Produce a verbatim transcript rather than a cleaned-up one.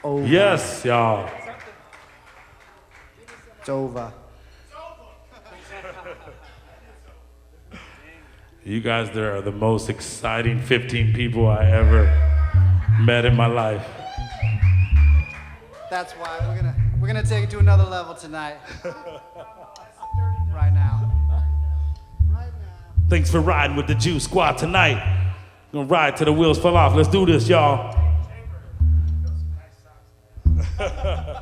over. Yes, y'all. It's over. You guys there are the most exciting fifteen people I ever met in my life. That's why we're gonna we're gonna take it to another level tonight. Right now. Right now. Thanks for riding with the Juice Squad tonight. Gonna ride till the wheels fall off. Let's do this, y'all.